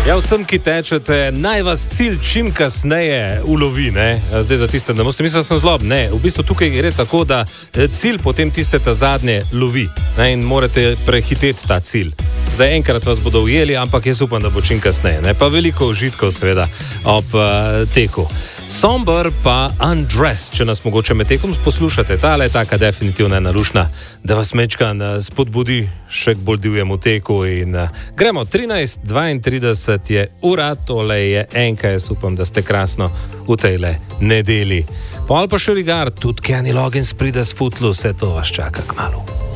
Ja, vsem, ki tečete, naj vas cilj čim kasneje ulovi, ne? Zdaj za tiste, da boste mislili, da sem zlob. Ne, v bistvu tukaj gre tako, da cilj potem tiste ta zadnje lovi, ne? In morate prehiteti ta cilj. Zdaj enkrat vas bodo ujeli, ampak jaz upam, da bo čim kasneje, ne? Pa veliko užitkov seveda ob teku. Somber pa Undressed, če nas mogoče med tekom poslušate, tale je taka definitivna nalušna, da vas mečkan spodbudi še k bolj divjemu teku in gremo, 13:32 je ura, tole je enka, jaz upam, da ste krasno v tejle nedeli. Pol pa še Rigard, tudi Kenny Loggins pride s Footloose, vse to vas čaka kmalu.